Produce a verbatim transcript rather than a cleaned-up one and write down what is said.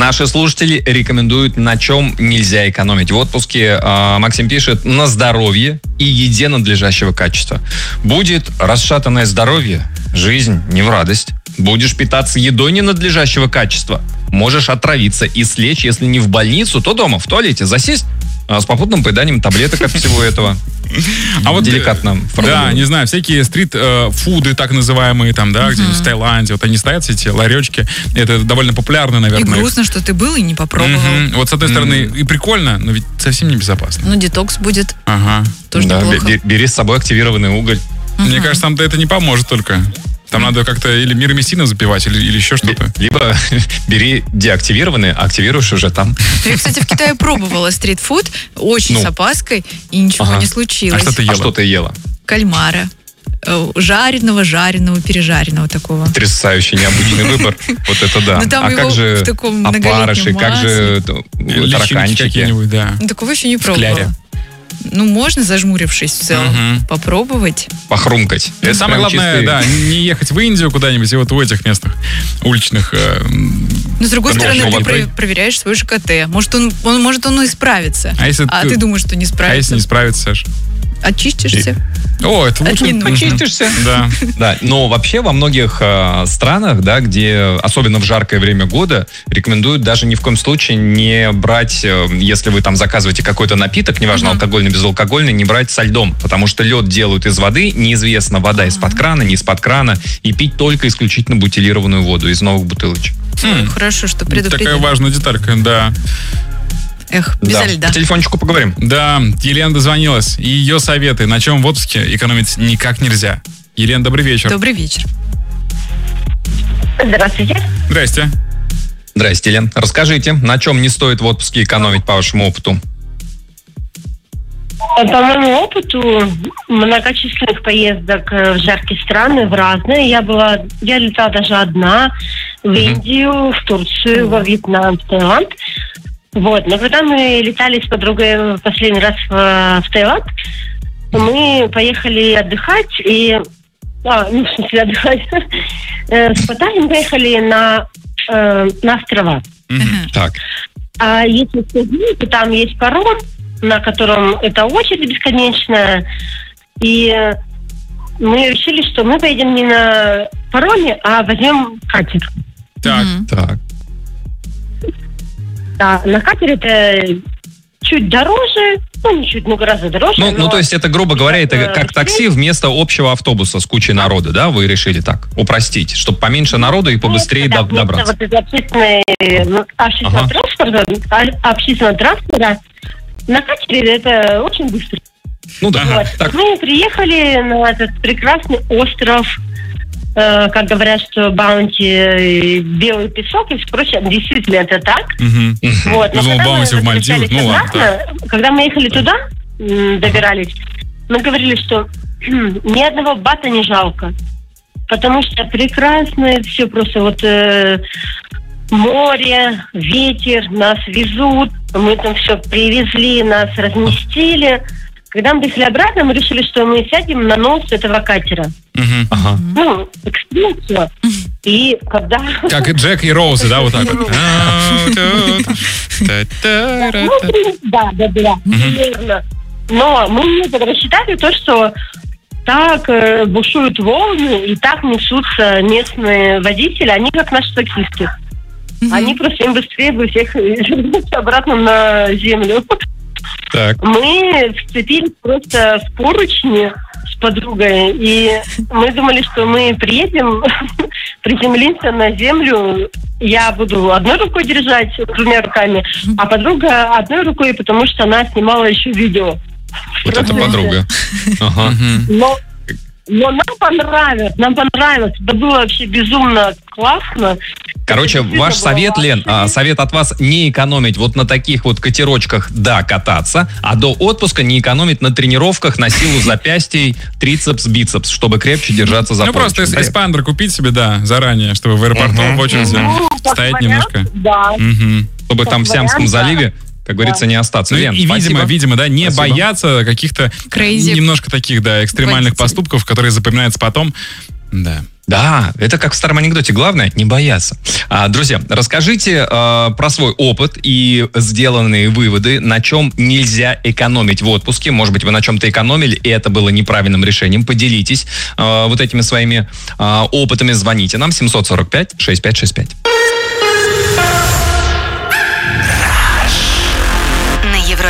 Наши слушатели рекомендуют, на чем нельзя экономить в отпуске. Максим пишет: на здоровье и еде надлежащего качества. Будет расшатанное здоровье, жизнь не в радость. Будешь питаться едой ненадлежащего качества, можешь отравиться и слечь, если не в больницу, то дома, в туалете, засесть с попутным поеданием таблеток от всего этого. А вот деликатно. Да, не знаю, всякие стрит-фуды, так называемые, там, да, где-нибудь в Таиланде, вот они стоят, все эти ларечки. Это довольно популярно, наверное. И грустно, что ты был и не попробовал. Угу. Вот с одной стороны и прикольно, но ведь совсем небезопасно. Ну, детокс будет. Ага. Тоже да, неплохо. Бери с собой активированный уголь. Угу. Мне кажется, там это не поможет только. Там надо как-то или мироместином запивать, или, или еще что-то. Либо бери деактивированный, а активируешь уже там. Я, кстати, в Китае пробовала стритфуд, очень ну. с опаской, и ничего ага. не случилось. А что ты ела? А что ты ела? Кальмара. Жареного, жареного, пережаренного такого. Потрясающий, необычный выбор. Вот это да. А как же опарыши, как же тараканчики? Да. Такого еще не пробовала. Ну, можно, зажмурившись в целом, угу. попробовать. Похрумкать. Это самое главное, чистый... да, не ехать в Индию куда-нибудь, и вот в этих местах уличных. Э, Но с другой стороны, ты про- проверяешь свой ЖКТ. Может, он, он, может, он и справится. А, если а ты... ты думаешь, что не справится? А если не справится, Саш? Очистишься. И... О, это лучше. Очистишься. Да. Да. Но вообще во многих э, странах, да, где, особенно в жаркое время года, рекомендуют даже ни в коем случае не брать, э, если вы там заказываете какой-то напиток, неважно, uh-huh. алкогольный, безалкогольный, не брать со льдом. Потому что лед делают из воды, неизвестно, вода uh-huh. из-под крана, не из-под крана, и пить только исключительно бутилированную воду из новых бутылочек. Хм. Хорошо, что предупредили. Такая важная деталька, да. Эх, без да. льда. По телефончику поговорим. Да, Елена дозвонилась. И ее советы, на чем в отпуске экономить никак нельзя. Елена, добрый вечер. Добрый вечер. Здравствуйте. Здрасте. Здрасте, Елена. Расскажите, на чем не стоит в отпуске экономить по вашему опыту? По моему опыту многочисленных поездок в жаркие страны, в разные. Я была, я летала даже одна в mm-hmm. Индию, в Турцию, во Вьетнам, в Таиланд. Вот, но когда мы летали с подругой в последний раз в, в Таиланд, мы поехали отдыхать и... А, ну, в смысле, отдыхать. С Паттайей поехали на, на острова. Mm-hmm. Так. А если сходить, то там есть паром, на котором это очередь бесконечная. И мы решили, что мы поедем не на пароме, а возьмем катер. Так, mm-hmm. так. Да, на катере это чуть дороже, ну, не чуть, но гораздо дороже. Ну, но... ну, то есть это, грубо говоря, это как такси вместо общего автобуса с кучей народа, да? Вы решили так упростить, чтобы поменьше народу и побыстрее да, до, добраться. Вот это общественный, общественный ага. транспорт, общественного транспорта на катере это очень быстро. Ну да. Вот. Так. Мы приехали на этот прекрасный остров, э, как говорят, что Баунти, белый песок, и впрочем, действительно это так. Угу. Вот. Но когда Баунти в Мальдивах, ну ладно. Когда мы ехали туда, м, добирались, мы говорили, что ни одного бата не жалко, потому что прекрасно все просто вот э, море, ветер, нас везут, мы там все привезли, нас разместили. Когда мы приехали обратно, мы решили, что мы сядем на нос этого катера. Uh-huh. Ага. Ну, экспрессия. И когда... Как и Джек и Роуз, да, вот так вот? Да, да, да, верно. Но мы не рассчитали то, что так э, бушуют волны, и так несутся местные водители, они как наши таксисты. Mm-hmm. Они просто им быстрее бы всех вернуть обратно на землю. Так. Мы вцепились просто в поручни с подругой, и мы думали, что мы приедем, приземлимся на землю, я буду одной рукой держать, двумя руками, а подруга одной рукой, потому что она снимала еще видео. Вот это подруга. Ага. Но, но нам понравилось, нам понравилось. Это было вообще безумно классно. Короче, ваш совет, Лен, а, совет от вас не экономить вот на таких вот катерочках, да, кататься, а до отпуска не экономить на тренировках на силу запястий, трицепс, бицепс, чтобы крепче держаться за Ну, поручень. просто эспандер купить себе, да, заранее, чтобы в аэропорту в очереди стоять немножко. Да. Чтобы там в Сиамском заливе, как говорится, не остаться. Ну, Лен, и, спасибо. видимо, видимо, да, не Спасибо. бояться каких-то Crazy. немножко таких, да, экстремальных Водителей. поступков, которые запоминаются потом. Да. Да, это как в старом анекдоте. Главное, не бояться. А, друзья, расскажите а, про свой опыт и сделанные выводы, на чем нельзя экономить в отпуске. Может быть, вы на чем-то экономили, и это было неправильным решением. Поделитесь а, вот этими своими а, опытами. Звоните нам семь сорок пять шестьдесят пять шестьдесят пять.